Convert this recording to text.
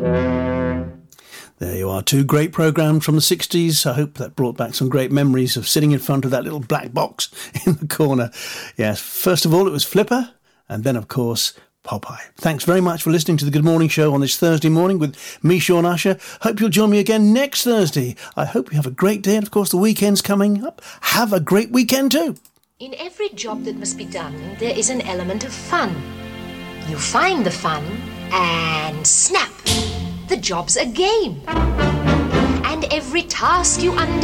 There you are, two great programmes from the 60s. I hope that brought back some great memories of sitting in front of that little black box in the corner. Yes, first of all, it was Flipper, and then, of course, Popeye. Thanks very much for listening to the Good Morning Show on this Thursday morning with me, Sean Usher. Hope you'll join me again next Thursday. I hope you have a great day, and of course the weekend's coming up. Have a great weekend too. In every job that must be done, there is an element of fun. You find the fun, and snap! The job's a game. And every task you undertake